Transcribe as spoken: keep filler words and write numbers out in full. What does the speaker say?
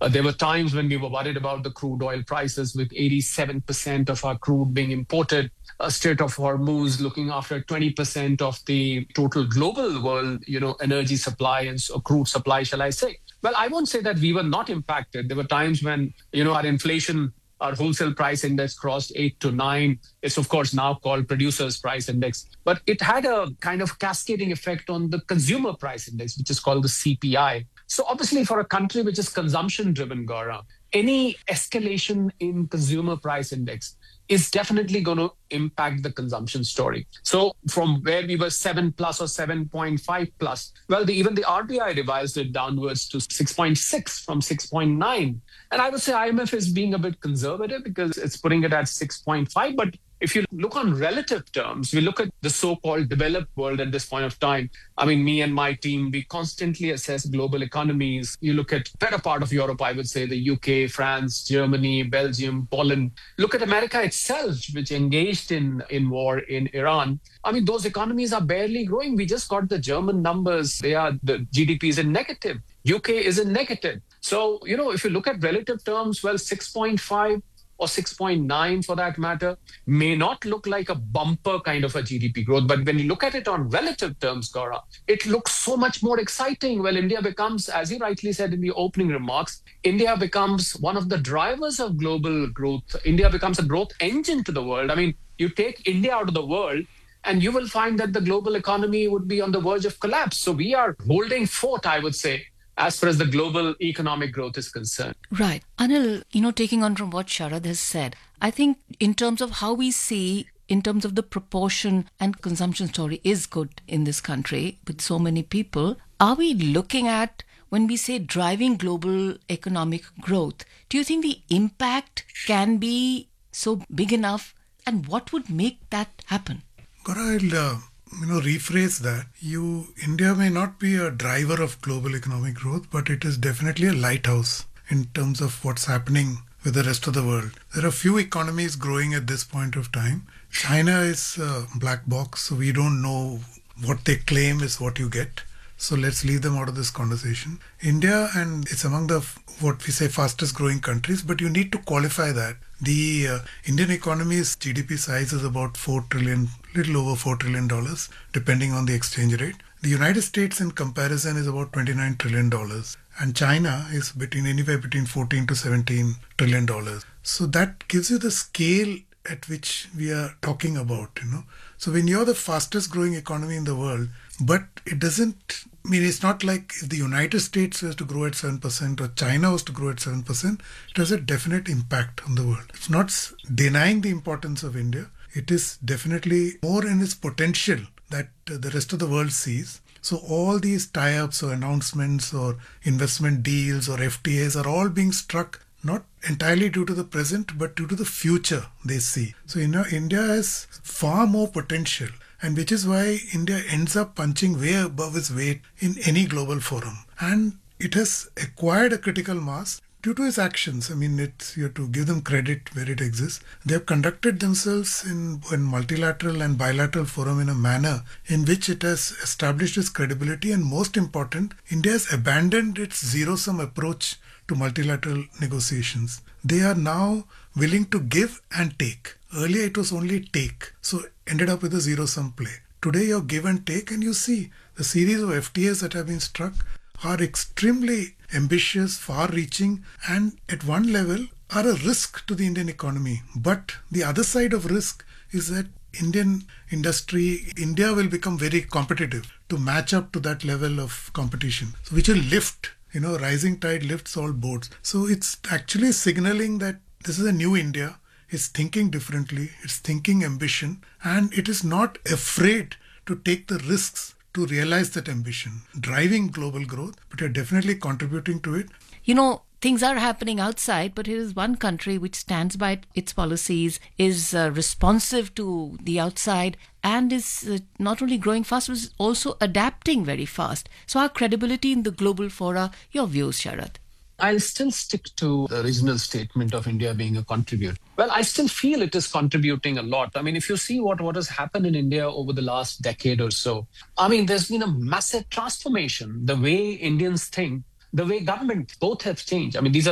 Uh, there were times when we were worried about the crude oil prices, with eighty-seven percent of our crude being imported. A Strait of Hormuz looking after twenty percent of the total global world, you know, energy supply and so crude supply, shall I say. Well, I won't say that we were not impacted. There were times when, you know, our inflation, our wholesale price index crossed eight to nine. It's, of course, now called Producers Price Index. But it had a kind of cascading effect on the Consumer Price Index, which is called the C P I. So obviously, for a country which is consumption-driven, Gaurav, any escalation in Consumer Price Index is definitely going to impact the consumption story. So from where we were seven plus or seven point five plus, well, the, even the R B I revised it downwards to six point six from six point nine. And I would say I M F is being a bit conservative because it's putting it at six point five. But if you look on relative terms, we look at the so-called developed world at this point of time. I mean, me and my team, we constantly assess global economies. You look at better part of Europe, I would say the U K, France, Germany, Belgium, Poland. Look at America itself, which engaged in, in war in Iran. I mean, those economies are barely growing. We just got the German numbers. They are, the G D P is in negative. U K is in negative. So, you know, if you look at relative terms, well, six point five or six point nine for that matter, may not look like a bumper kind of a G D P growth. But when you look at it on relative terms, Gaurav, it looks so much more exciting. Well, India becomes, as you rightly said in the opening remarks, India becomes one of the drivers of global growth. India becomes a growth engine to the world. I mean, you take India out of the world, and you will find that the global economy would be on the verge of collapse. So we are holding fort, I would say, as far as the global economic growth is concerned. Right. Anil, you know, taking on from what Sharad has said, I think in terms of how we see, in terms of the proportion and consumption story is good in this country with so many people. Are we looking at, when we say driving global economic growth, do you think the impact can be so big enough? And what would make that happen? Gaurav, I'll uh, you know, rephrase that. You, India may not be a driver of global economic growth, but it is definitely a lighthouse in terms of what's happening with the rest of the world. There are few economies growing at this point of time. China is a black box, so we don't know what they claim is what you get. So let's leave them out of this conversation. India, and it's among the, what we say, fastest growing countries, but you need to qualify that. The uh, Indian economy's G D P size is about four trillion, little over four trillion dollars, depending on the exchange rate. The United States in comparison is about twenty-nine trillion dollars. And China is between anywhere between fourteen to seventeen trillion dollars. So that gives you the scale at which we are talking about, you know. So when you're the fastest growing economy in the world, but it doesn't, I mean, it's not like if the United States was to grow at seven percent or China was to grow at seven percent, it has a definite impact on the world. It's not denying the importance of India. It is definitely more in its potential that the rest of the world sees. So all these tie-ups or announcements or investment deals or F T As are all being struck not entirely due to the present, but due to the future they see. So you know, India has far more potential, and which is why India ends up punching way above its weight in any global forum. And it has acquired a critical mass due to its actions. I mean, it's, you have to give them credit where it exists. They have conducted themselves in, in multilateral and bilateral forum in a manner in which it has established its credibility, and most important, India has abandoned its zero-sum approach to multilateral negotiations. They are now willing to give and take. Earlier it was only take, so ended up with a zero-sum play. Today you give and take, and you see the series of F T As that have been struck are extremely ambitious, far-reaching, and at one level are a risk to the Indian economy. But the other side of risk is that Indian industry, India will become very competitive to match up to that level of competition, so which will lift. You know, rising tide lifts all boats. So it's actually signaling that this is a new India. It's thinking differently. It's thinking ambition. And it is not afraid to take the risks to realize that ambition. Driving global growth, but you're definitely contributing to it. You know, things are happening outside, but here is one country which stands by its policies, is uh, responsive to the outside, and is uh, not only growing fast, but is also adapting very fast. So our credibility in the global fora, your views, Sharad? I'll still stick to the original statement of India being a contributor. Well, I still feel it is contributing a lot. I mean, if you see what, what has happened in India over the last decade or so, I mean, there's been a massive transformation. The way Indians think, the way government both have changed. I mean, these are